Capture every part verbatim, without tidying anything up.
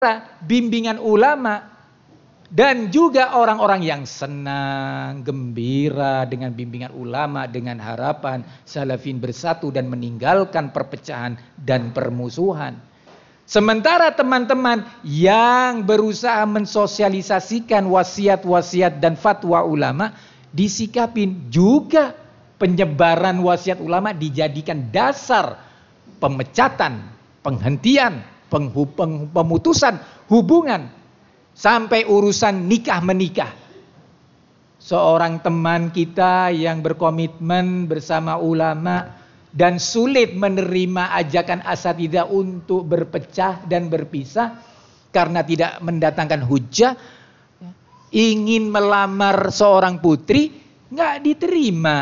bimbingan ulama dan juga orang-orang yang senang, gembira dengan bimbingan ulama dengan harapan salafin bersatu dan meninggalkan perpecahan dan permusuhan. Sementara teman-teman yang berusaha mensosialisasikan wasiat-wasiat dan fatwa ulama disikapin juga penyebaran wasiat ulama dijadikan dasar pemecatan, penghentian, pemutusan hubungan sampai urusan nikah menikah. Seorang teman kita yang berkomitmen bersama ulama dan sulit menerima ajakan asatidzah untuk berpecah dan berpisah karena tidak mendatangkan hujah, ingin melamar seorang putri, nggak diterima.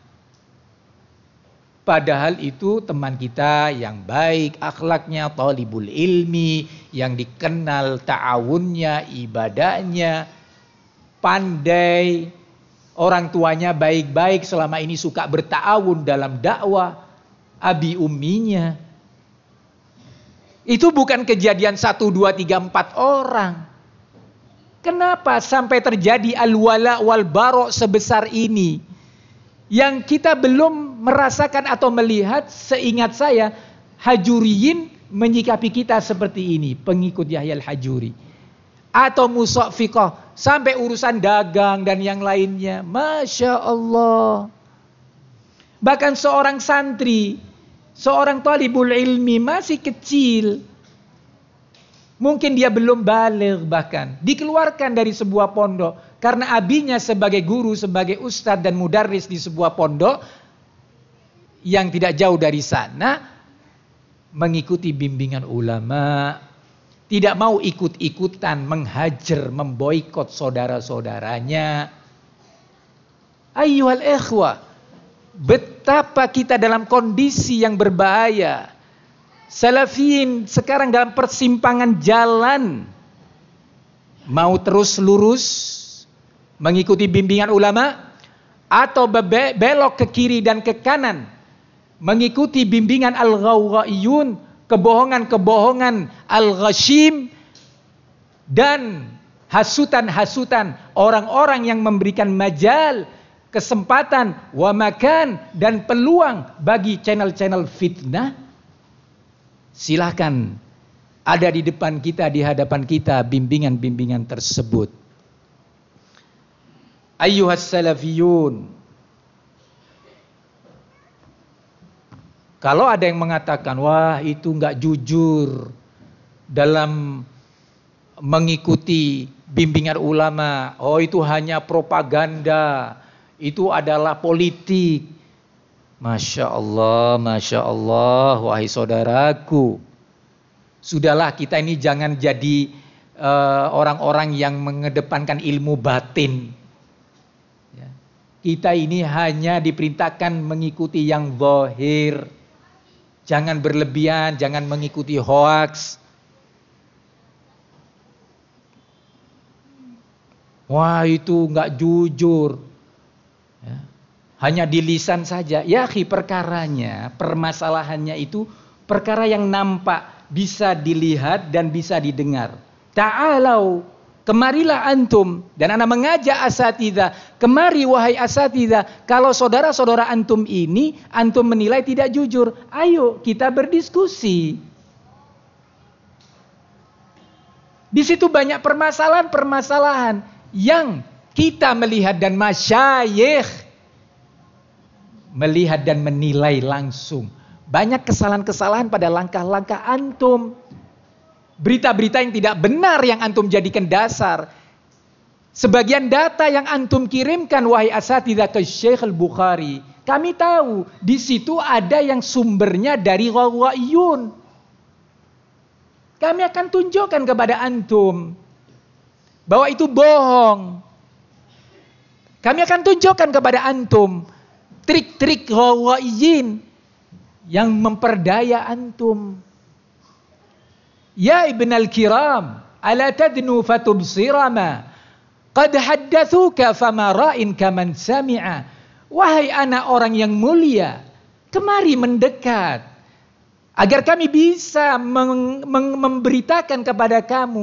Padahal itu teman kita yang baik akhlaknya, talibul ilmi, yang dikenal ta'awunnya, ibadahnya, pandai, orang tuanya baik-baik, selama ini suka berta'awun dalam dakwah, abi umminya. Itu bukan kejadian satu, dua, tiga, empat orang. Kenapa sampai terjadi al-wala wal bara' sebesar ini? Yang kita belum merasakan atau melihat, seingat saya, Hajuriyin menyikapi kita seperti ini, pengikut Yahya al-Hajuri. Atau Musafiqah, sampai urusan dagang dan yang lainnya. Masya Allah. Bahkan seorang santri, seorang talibul ilmi masih kecil. Mungkin dia belum baligh bahkan. Dikeluarkan dari sebuah pondok. Karena abinya sebagai guru, sebagai ustadz dan mudarris di sebuah pondok yang tidak jauh dari sana, mengikuti bimbingan ulama, tidak mau ikut-ikutan menghajar, memboikot saudara-saudaranya. Ayyuhal ikhwah, betapa kita dalam kondisi yang berbahaya. Salafin sekarang dalam persimpangan jalan. Mau terus lurus mengikuti bimbingan ulama, atau belok ke kiri dan ke kanan mengikuti bimbingan al-ghawghaiyun, kebohongan-kebohongan al-ghashim, dan hasutan-hasutan orang-orang yang memberikan majal, kesempatan, wa makan, dan peluang bagi channel-channel fitnah. Silahkan, ada di depan kita, di hadapan kita bimbingan-bimbingan tersebut. Ayyuhas salafiyun, kalau ada yang mengatakan, wah itu enggak jujur dalam mengikuti bimbingan ulama, oh itu hanya propaganda, itu adalah politik. Masya Allah, Masya Allah, wahai saudaraku, sudahlah kita ini jangan jadi uh, orang-orang yang mengedepankan ilmu batin. Kita ini hanya diperintahkan mengikuti yang zahir. Jangan berlebihan, jangan mengikuti hoaks. Wah itu enggak jujur. Ya. Hanya di lisan saja. Ya akhi, perkaranya, permasalahannya itu perkara yang nampak, bisa dilihat dan bisa didengar. Ta'alau, kemarilah antum, dan ana mengajak asatidzah, kemari wahai asatidzah, kalau saudara-saudara antum ini antum menilai tidak jujur, ayo kita berdiskusi. Di situ banyak permasalahan-permasalahan yang kita melihat dan masyayikh melihat dan menilai langsung. Banyak kesalahan-kesalahan pada langkah-langkah antum. Berita-berita yang tidak benar yang antum jadikan dasar. Sebagian data yang antum kirimkan wahai asatidzah ke Syekh Al-Bukhari, kami tahu di situ ada yang sumbernya dari ghawghaiyun. Kami akan tunjukkan kepada antum bahwa itu bohong. Kami akan tunjukkan kepada antum trik-trik ghawghaiyin yang memperdaya antum. Ya ibnal kiram, ala tadnu fatubsirama, qad haddathuka fama ra'in kaman sami'a. Wahai anak orang yang mulia, kemari mendekat. Agar kami bisa meng- meng- memberitakan kepada kamu